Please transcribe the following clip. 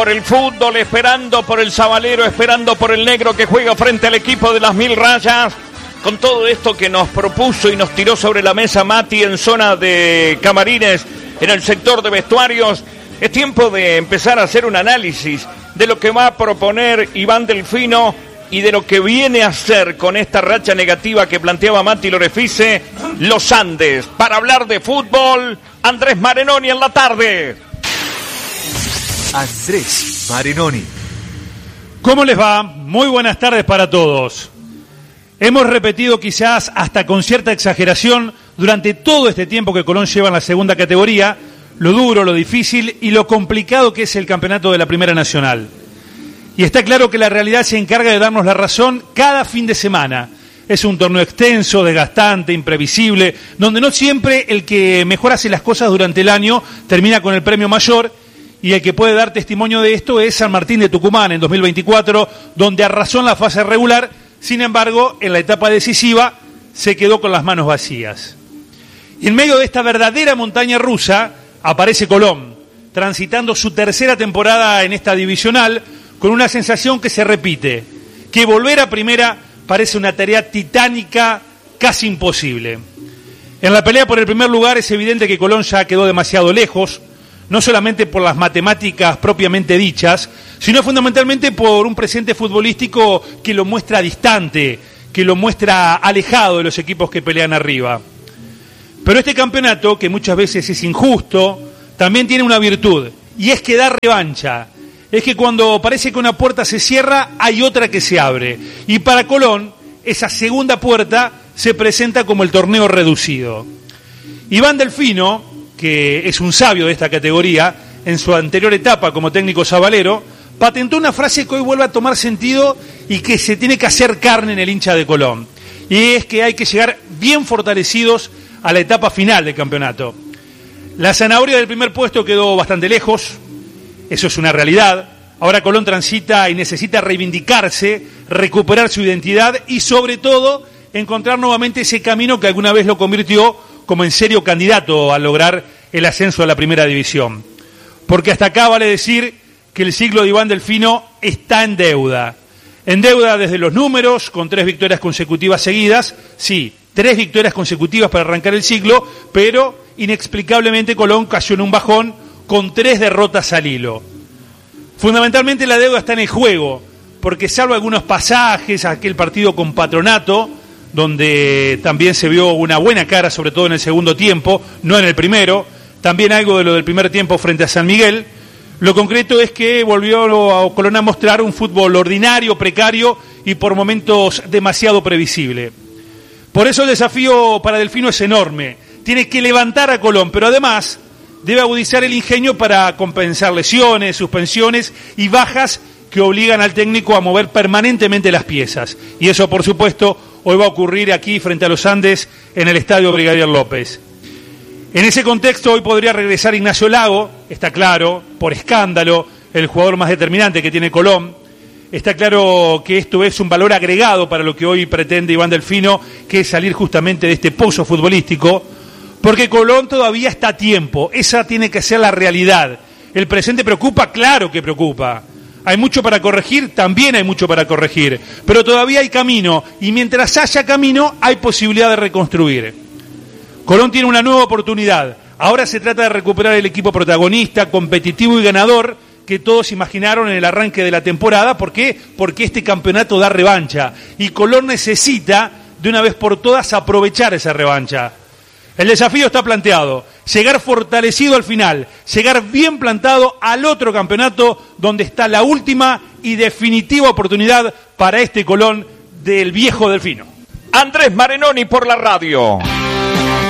Por el fútbol, esperando por el Sabalero, esperando por el negro que juega frente al equipo de las 1000 rayas. Con todo esto que nos propuso y nos tiró sobre la mesa Mati en zona de camarines, en el sector de vestuarios, es tiempo de empezar a hacer un análisis de lo que va a proponer Iván Delfino y de lo que viene a hacer con esta racha negativa que planteaba Mati Lorefice, los Andes. Para hablar de fútbol, Andrés Marinoni en la tarde. Andrés Marinoni. ¿Cómo les va? Muy buenas tardes para todos. Hemos repetido quizás hasta con cierta exageración durante todo este tiempo que Colón lleva en la segunda categoría lo duro, lo difícil y lo complicado que es el campeonato de la Primera Nacional. Y está claro que la realidad se encarga de darnos la razón cada fin de semana. Es un torneo extenso, desgastante, imprevisible, donde no siempre el que mejor hace las cosas durante el año termina con el premio mayor. Y el que puede dar testimonio de esto es San Martín de Tucumán en 2024, donde arrasó en la fase regular, sin embargo, en la etapa decisiva se quedó con las manos vacías. Y en medio de esta verdadera montaña rusa aparece Colón, transitando su tercera temporada en esta divisional, con una sensación que se repite, que volver a primera parece una tarea titánica, casi imposible. En la pelea por el primer lugar es evidente que Colón ya quedó demasiado lejos, no solamente por las matemáticas propiamente dichas, sino fundamentalmente por un presente futbolístico que lo muestra distante, que lo muestra alejado de los equipos que pelean arriba. Pero este campeonato, que muchas veces es injusto, también tiene una virtud, y es que da revancha. Es que cuando parece que una puerta se cierra, hay otra que se abre. Y para Colón, esa segunda puerta se presenta como el torneo reducido. Iván Delfino, que es un sabio de esta categoría, en su anterior etapa como técnico sabalero, patentó una frase que hoy vuelve a tomar sentido y que se tiene que hacer carne en el hincha de Colón. Y es que hay que llegar bien fortalecidos a la etapa final del campeonato. La zanahoria del primer puesto quedó bastante lejos, eso es una realidad. Ahora Colón transita y necesita reivindicarse, recuperar su identidad y sobre todo encontrar nuevamente ese camino que alguna vez lo convirtió como en serio candidato a lograr el ascenso a la primera división. Porque hasta acá vale decir que el ciclo de Iván Delfino está en deuda. En deuda desde los números, con 3 victorias consecutivas seguidas. Sí, 3 victorias consecutivas para arrancar el ciclo, pero inexplicablemente Colón cayó en un bajón con 3 derrotas al hilo. Fundamentalmente la deuda está en el juego, porque salvo algunos pasajes, aquel partido con Patronato, donde también se vio una buena cara, sobre todo en el segundo tiempo, no en el primero, también algo de lo del primer tiempo frente a San Miguel. Lo concreto es que volvió a Colón a mostrar un fútbol ordinario, precario y por momentos demasiado previsible. Por eso el desafío para Delfino es enorme. Tiene que levantar a Colón, pero además debe agudizar el ingenio para compensar lesiones, suspensiones y bajas que obligan al técnico a mover permanentemente las piezas. Y eso, por supuesto, hoy va a ocurrir aquí frente a los Andes en el Estadio Brigadier López. En ese contexto hoy podría regresar Ignacio Lago, está claro, por escándalo, el jugador más determinante que tiene Colón. Está claro que esto es un valor agregado para lo que hoy pretende Iván Delfino, que es salir justamente de este pozo futbolístico, porque Colón todavía está a tiempo, esa tiene que ser la realidad. El presente preocupa, claro que preocupa. Hay mucho para corregir, también hay mucho para corregir, pero todavía hay camino, y mientras haya camino, hay posibilidad de reconstruir. Colón tiene una nueva oportunidad. Ahora se trata de recuperar el equipo protagonista, competitivo y ganador que todos imaginaron en el arranque de la temporada. ¿Por qué? Porque este campeonato da revancha, y Colón necesita, de una vez por todas, aprovechar esa revancha. El desafío está planteado, llegar fortalecido al final, llegar bien plantado al otro campeonato donde está la última y definitiva oportunidad para este Colón del viejo Delfino. Andrés Marinoni por la radio.